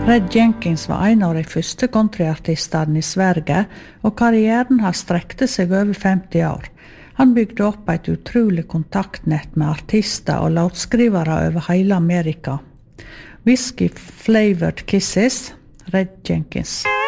Red Jenkins var en av de første countryartistene i Sverige, og karrieren har strekte seg over 50 år. Han bygde opp et utrolig kontaktnett med artister og låtskrivere over hele Amerika. Whiskey Flavored Kisses, Red Jenkins.